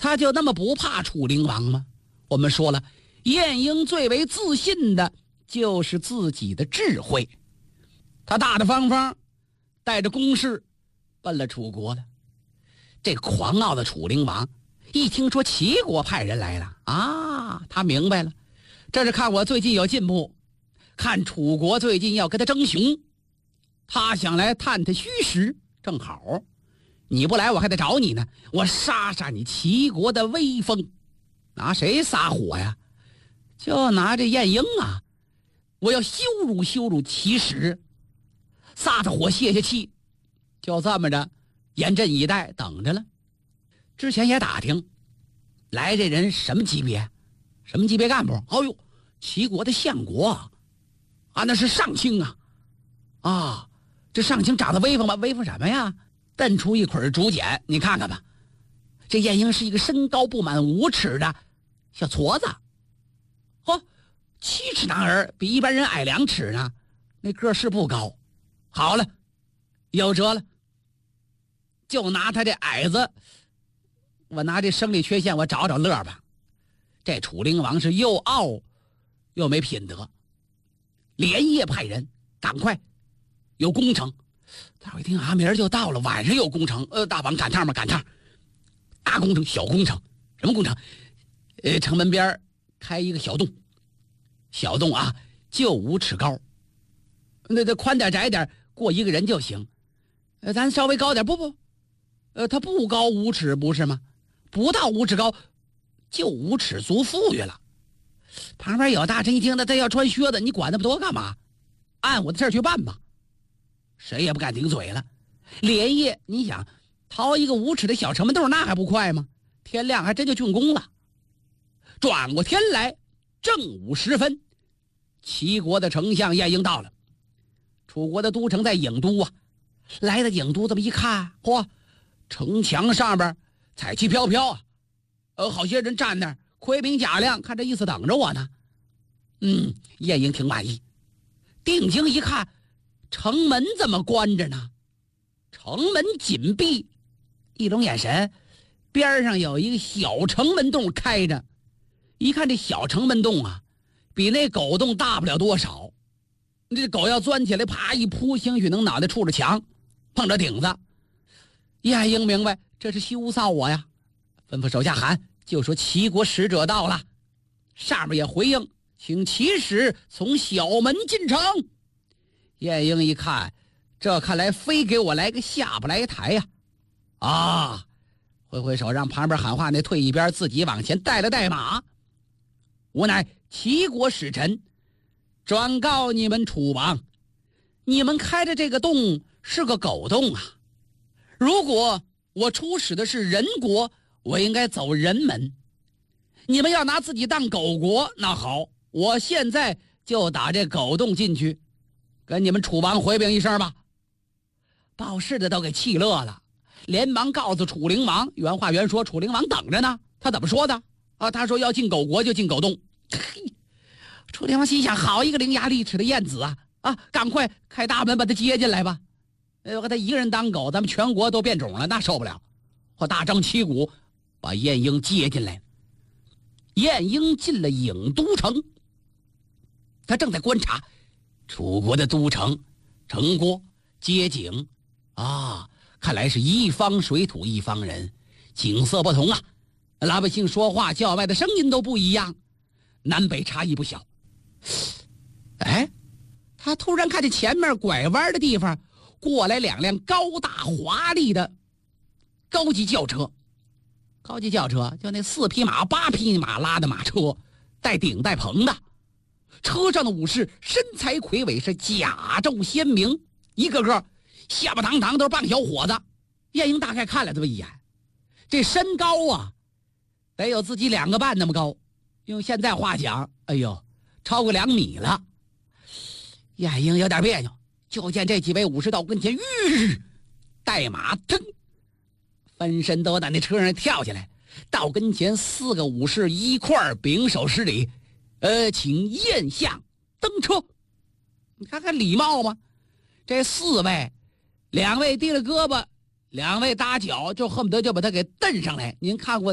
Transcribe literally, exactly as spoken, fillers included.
他就那么不怕楚灵王吗？我们说了，晏婴最为自信的就是自己的智慧，他大大方方带着攻势奔了楚国了。这个狂傲的楚灵王一听说齐国派人来了啊，他明白了，这是看我最近有进步，看楚国最近要跟他争雄，他想来探探虚实。正好你不来我还得找你呢，我杀杀你齐国的威风。拿谁撒火呀？就拿这晏婴啊，我要羞辱羞辱齐史，撒着火泄泄气。就这么着严阵以待等着了。之前也打听来这人什么级别，什么级别干部？哦呦，齐国的相国啊，啊那是上卿啊。啊这上卿长得威风吗？威风什么呀？瞪出一捆竹简，你看看吧。这晏婴是一个身高不满五尺的小矬子，嚯、哦，七尺男儿，比一般人矮两尺呢，那个是不高。好了，有辙了，就拿他这矮子，我拿这生理缺陷我找找乐吧。这楚灵王是又傲又没品德，连夜派人赶快有工程。大伙一听啊，明儿就到了，晚上有工程，呃，大王赶趟吗？赶趟。大工程、小工程，什么工程？呃，城门边开一个小洞，小洞啊，就五尺高，那那宽点窄点，过一个人就行。呃，咱稍微高点，不不，呃，它不高五尺不是吗？不到五尺高，就五尺足富裕了。旁边有大臣一听，那他要穿靴子，你管那么多干嘛？按我的事儿去办吧。谁也不敢顶嘴了。连夜，你想掏一个五尺的小城门洞，那还不快吗？天亮还真就竣工了。转过天来，正午时分，齐国的丞相晏婴到了。楚国的都城在郢都啊，来到郢都这么一看，嚯，城墙上边彩旗飘飘啊，呃，好些人站那儿，盔明甲亮，看这意思等着我呢。嗯，晏婴挺满意。定睛一看，城门怎么关着呢？城门紧闭，一拢眼神，边上有一个小城门洞开着。一看这小城门洞啊，比那狗洞大不了多少。这狗要钻起来，啪一扑，兴许能脑袋触着墙，碰着顶子。晏婴明白这是羞臊我呀，吩咐手下喊，就说齐国使者到了。上面也回应，请齐使从小门进城。晏婴一看，这看来非给我来个下不来台呀！啊，挥挥手让旁边喊话那退一边，自己往前带了带马。吾乃齐国使臣，转告你们楚王，你们开的这个洞是个狗洞啊！如果我出使的是人国，我应该走人门。你们要拿自己当狗国，那好，我现在就打这狗洞进去，跟你们楚王回禀一声吧。报事的都给气乐了，连忙告诉楚灵王，原话原说，楚灵王等着呢。他怎么说的啊？他说要进狗国就进狗洞。楚灵王心想，好一个伶牙俐齿的晏子啊！啊，赶快开大门把他接进来吧。呃，和他一个人当狗，咱们全国都变种了，那受不了。我大张旗鼓把晏婴接进来。晏婴进了郢都城，他正在观察楚国的都城、城郭、街景啊，看来是一方水土一方人，景色不同啊，老百姓说话叫卖的声音都不一样，南北差异不小。哎，他突然看见前面拐弯的地方过来两辆高大华丽的高级轿车。高级轿车就那四匹马八匹马拉的马车，带顶带棚的，车上的武士身材魁伟，是甲胄鲜明，一个个下巴堂堂，都是棒小伙子。晏婴大概看了这么一眼，这身高啊得有自己两个半那么高，用现在话讲，哎呦，超过两米了。晏婴有点别扭，就见这几位武士到跟前，吁，带马腾，分身都在那车上跳下来，到跟前，四个武士一块秉手施礼，呃，请晏相登车。你看看礼貌吗？这四位，两位提了胳膊，两位搭脚，就恨不得就把他给蹬上来。您看过